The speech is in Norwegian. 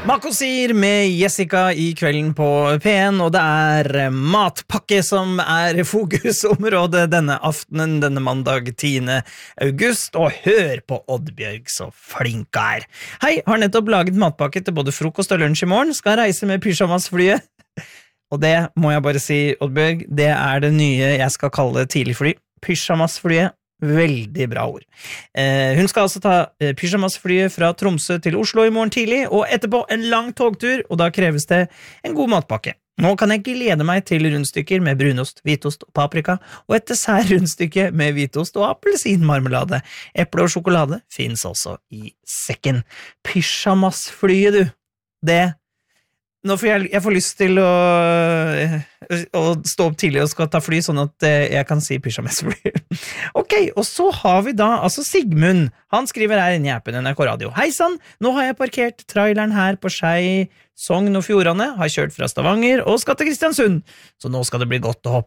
Makosir med Jessica I kvelden på P1, og det matpakke som fokusområdet denne aftenen, denne mandag 10. august, og hør på Oddbjørg så flink Hei, har nettopp laget matpakke til både frokost og lunsj I morgen, skal reise med pyjamasflyet, og det må jeg bare si, Oddbjørg, det det nye jeg skal kalle tidligfly, pyjamasflyet. Veldig bra ord. Hun skal altså ta pyjamasflyet fra Tromsø til Oslo I morgen tidlig, og etterpå en lang togtur, og da kreves det en god matpakke. Nå kan jeg glede meg til rundstykker med brunost, hvitost og paprika, og et dessert-rundstykke med hvitost og appelsinmarmelade. Eple og sjokolade finnes også I sekken. Pyjamasflyet, du. Nå får jeg får lyst til å stå opp tidlig og skal ta fly, sånn at jeg kan si pyjamasfly. Ok, og så har vi da, altså Sigmund, han skriver her inne I appen NRK Radio. Hei sann, nå har jeg parkert traileren her på Skei, Sogn og Fjordane, har kjørt fra Stavanger og skal til Kristiansund, så nå skal det bli godt å